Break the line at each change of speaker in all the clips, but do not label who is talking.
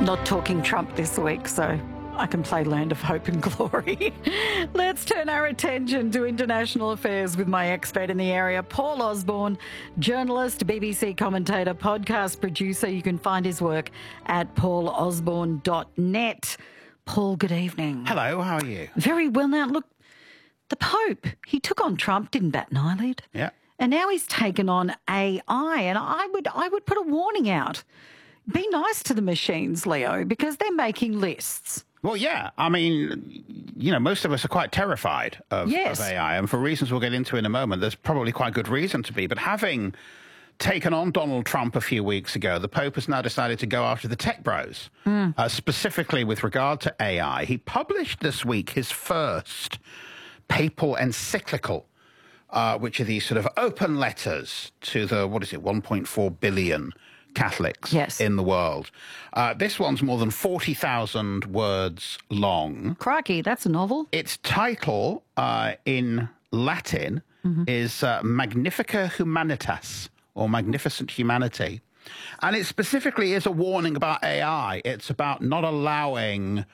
Not talking Trump this week, so I can play Land of Hope and Glory. Let's turn our attention to international affairs with my expert in the area, Paul Osborne, journalist, BBC commentator, podcast producer. You can find his work at paulosborne.net. Paul, good evening.
Hello, how are you?
Very well. Now, look, the Pope, he took on Trump, didn't bat an eyelid.
Yeah.
And now he's taken on AI, and I would put a warning out. Be nice to the machines, Leo, because they're making lists.
Well, yeah. I mean, most of us are quite terrified of AI, and for reasons we'll get into in a moment, there's probably quite good reason to be. But having taken on Donald Trump a few weeks ago, the Pope has now decided to go after the tech bros, specifically with regard to AI. He published this week his first papal encyclical, which are these sort of open letters to the, 1.4 billion Catholics in the world. This one's more than 40,000 words long.
Crikey, that's a novel.
Its title in Latin is Magnifica Humanitas, or Magnificent Humanity. And it specifically is a warning about AI. It's about not allowing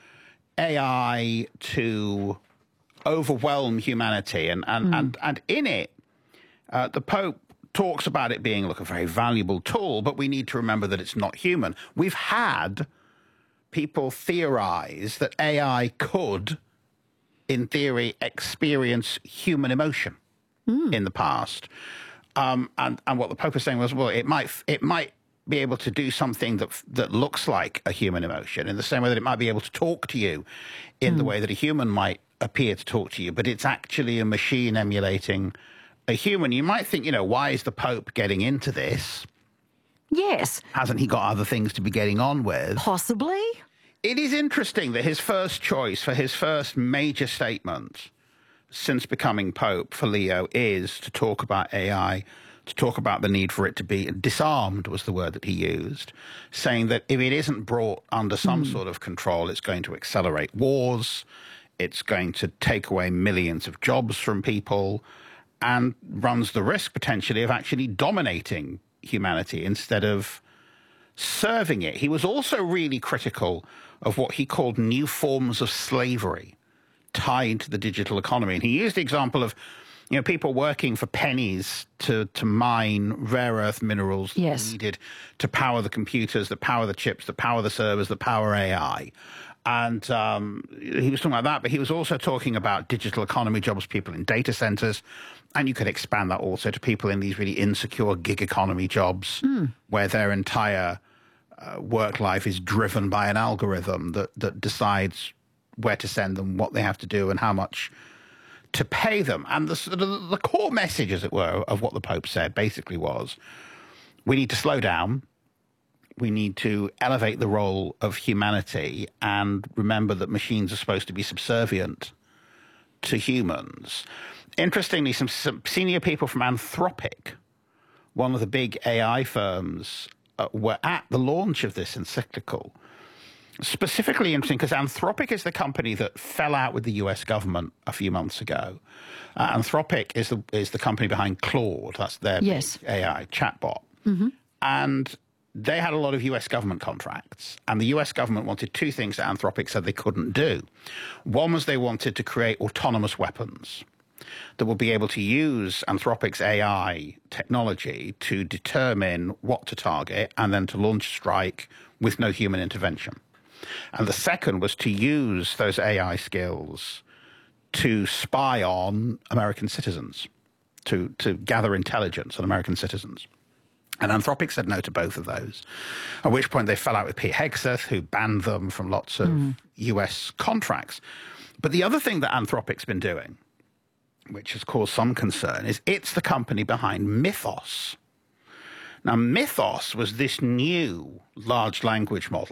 AI to overwhelm humanity. And in it, the Pope talks about it being, a very valuable tool, but we need to remember that it's not human. We've had people theorize that AI could, in theory, experience human emotion in the past. And what the Pope is saying was, well, it might be able to do something that looks like a human emotion, in the same way that it might be able to talk to you in the way that a human might appear to talk to you, but it's actually a machine emulating a human. You might think, why is the Pope getting into this?
Yes.
Hasn't he got other things to be getting on with?
Possibly.
It is interesting that his first choice for his first major statement since becoming Pope for Leo is to talk about AI, to talk about the need for it to be disarmed, was the word that he used, saying that if it isn't brought under some sort of control, it's going to accelerate wars, it's going to take away millions of jobs from people, and runs the risk, potentially, of actually dominating humanity instead of serving it. He was also really critical of what he called new forms of slavery tied to the digital economy. And he used the example of, people working for pennies to mine rare earth minerals needed to power the computers, that power the chips, that power the servers, that power AI. And he was talking about that, but he was also talking about digital economy jobs, people in data centers. And you could expand that also to people in these really insecure gig economy jobs where their entire work life is driven by an algorithm that decides where to send them, what they have to do, and how much to pay them. And the core message, as it were, of what the Pope said basically was, we need to slow down. We need to elevate the role of humanity and remember that machines are supposed to be subservient to humans. Interestingly, some senior people from Anthropic, one of the big AI firms, were at the launch of this encyclical. Specifically interesting because Anthropic is the company that fell out with the US government a few months ago. Anthropic is the company behind Claude. That's their big AI chatbot. And they had a lot of US government contracts, and the US government wanted two things that Anthropic said they couldn't do. One was they wanted to create autonomous weapons that would be able to use Anthropic's AI technology to determine what to target and then to launch a strike with no human intervention. And the second was to use those AI skills to spy on American citizens, to gather intelligence on American citizens. And Anthropic said no to both of those, at which point they fell out with Pete Hegseth, who banned them from lots of US contracts. But the other thing that Anthropic's been doing, which has caused some concern, is it's the company behind Mythos. Now, Mythos was this new large language model